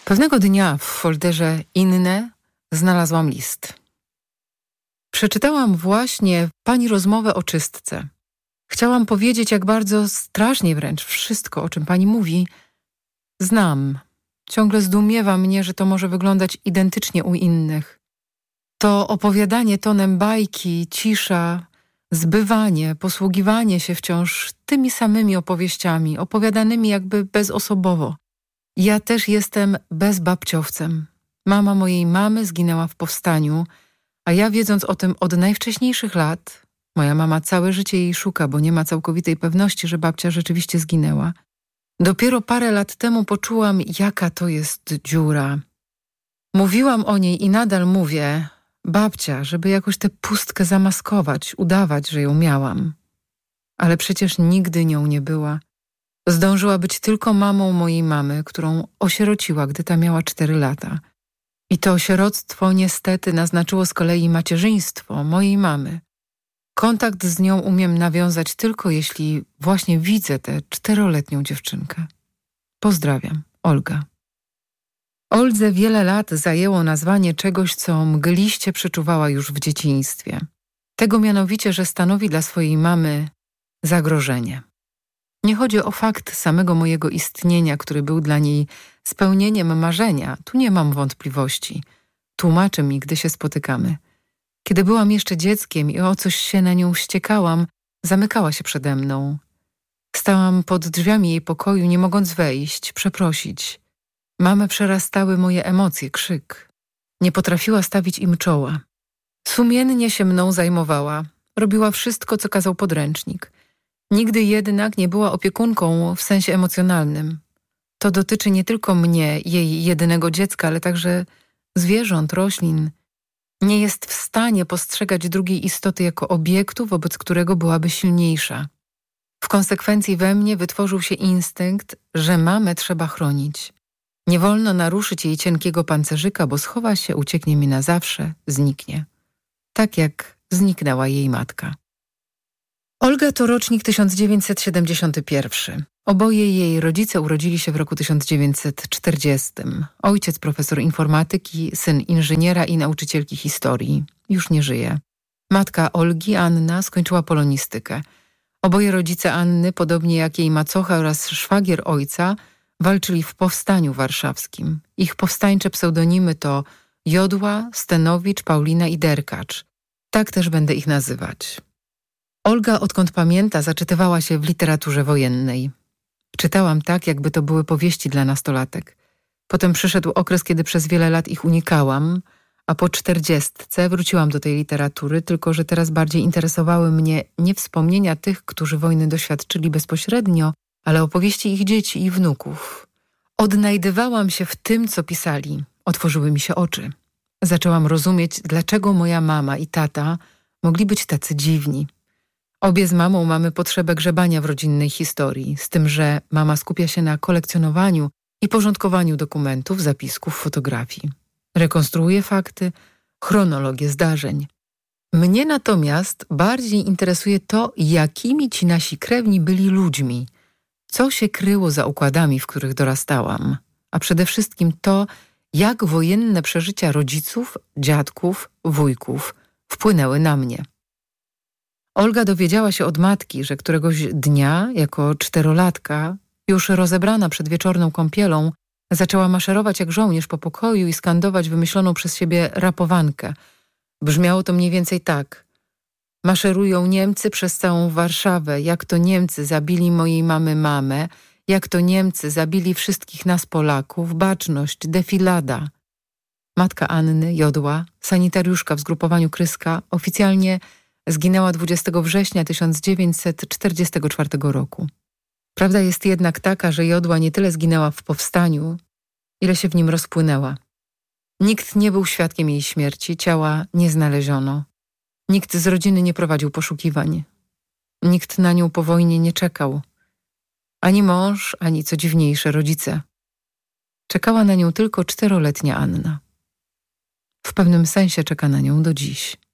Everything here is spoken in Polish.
Pewnego dnia w folderze Inne znalazłam list. Przeczytałam właśnie pani rozmowę o czystce. Chciałam powiedzieć, jak bardzo strasznie wręcz wszystko, o czym pani mówi, znam. Ciągle zdumiewa mnie, że to może wyglądać identycznie u innych. To opowiadanie tonem bajki, cisza, zbywanie, posługiwanie się wciąż tymi samymi opowieściami, opowiadanymi jakby bezosobowo. Ja też jestem bezbabciowcem. Mama mojej mamy zginęła w powstaniu, a ja, wiedząc o tym od najwcześniejszych lat, moja mama całe życie jej szuka, bo nie ma całkowitej pewności, że babcia rzeczywiście zginęła. Dopiero parę lat temu poczułam, jaka to jest dziura. Mówiłam o niej i nadal mówię, babcia, żeby jakoś tę pustkę zamaskować, udawać, że ją miałam. Ale przecież nigdy nią nie była. Zdążyła być tylko mamą mojej mamy, którą osierociła, gdy ta miała 4 lata. I to osieroctwo niestety naznaczyło z kolei macierzyństwo mojej mamy. Kontakt z nią umiem nawiązać tylko jeśli właśnie widzę tę 4-letnią dziewczynkę. Pozdrawiam, Olga. Oldze wiele lat zajęło nazwanie czegoś, co mgliście przeczuwała już w dzieciństwie. Tego mianowicie, że stanowi dla swojej mamy zagrożenie. Nie chodzi o fakt samego mojego istnienia, który był dla niej spełnieniem marzenia. Tu nie mam wątpliwości. Tłumaczy mi, gdy się spotykamy. Kiedy byłam jeszcze dzieckiem i o coś się na nią wściekałam, zamykała się przede mną. Stałam pod drzwiami jej pokoju, nie mogąc wejść, przeprosić. Mamę przerastały moje emocje, krzyk. Nie potrafiła stawić im czoła. Sumiennie się mną zajmowała. Robiła wszystko, co kazał podręcznik. Nigdy jednak nie była opiekunką w sensie emocjonalnym. To dotyczy nie tylko mnie, jej jedynego dziecka, ale także zwierząt, roślin. Nie jest w stanie postrzegać drugiej istoty jako obiektu, wobec którego byłaby silniejsza. W konsekwencji we mnie wytworzył się instynkt, że mamę trzeba chronić. Nie wolno naruszyć jej cienkiego pancerzyka, bo schowa się, ucieknie mi na zawsze, zniknie. Tak jak zniknęła jej matka. Olga to rocznik 1971. Oboje jej rodzice urodzili się w roku 1940. Ojciec profesor informatyki, syn inżyniera i nauczycielki historii. Już nie żyje. Matka Olgi, Anna, skończyła polonistykę. Oboje rodzice Anny, podobnie jak jej macocha oraz szwagier ojca, walczyli w powstaniu warszawskim. Ich powstańcze pseudonimy to Jodła, Stenowicz, Paulina i Derkacz. Tak też będę ich nazywać. Olga, odkąd pamięta, zaczytywała się w literaturze wojennej. Czytałam tak, jakby to były powieści dla nastolatek. Potem przyszedł okres, kiedy przez wiele lat ich unikałam, a po 40 wróciłam do tej literatury, tylko że teraz bardziej interesowały mnie nie wspomnienia tych, którzy wojny doświadczyli bezpośrednio, ale opowieści ich dzieci i wnuków. Odnajdywałam się w tym, co pisali. Otworzyły mi się oczy. Zaczęłam rozumieć, dlaczego moja mama i tata mogli być tacy dziwni. Obie z mamą mamy potrzebę grzebania w rodzinnej historii, z tym, że mama skupia się na kolekcjonowaniu i porządkowaniu dokumentów, zapisków, fotografii. Rekonstruuje fakty, chronologię zdarzeń. Mnie natomiast bardziej interesuje to, jakimi ci nasi krewni byli ludźmi, co się kryło za układami, w których dorastałam, a przede wszystkim to, jak wojenne przeżycia rodziców, dziadków, wujków wpłynęły na mnie. Olga dowiedziała się od matki, że któregoś dnia, jako 4-latka, już rozebrana przed wieczorną kąpielą, zaczęła maszerować jak żołnierz po pokoju i skandować wymyśloną przez siebie rapowankę. Brzmiało to mniej więcej tak. Maszerują Niemcy przez całą Warszawę, jak to Niemcy zabili mojej mamę, jak to Niemcy zabili wszystkich nas Polaków, baczność, defilada. Matka Anny, Jodła, sanitariuszka w zgrupowaniu Kryska, oficjalnie zginęła 20 września 1944 roku. Prawda jest jednak taka, że Jodła nie tyle zginęła w powstaniu, ile się w nim rozpłynęła. Nikt nie był świadkiem jej śmierci, ciała nie znaleziono. Nikt z rodziny nie prowadził poszukiwań. Nikt na nią po wojnie nie czekał. Ani mąż, ani co dziwniejsze rodzice. Czekała na nią tylko 4-letnia Anna. W pewnym sensie czeka na nią do dziś.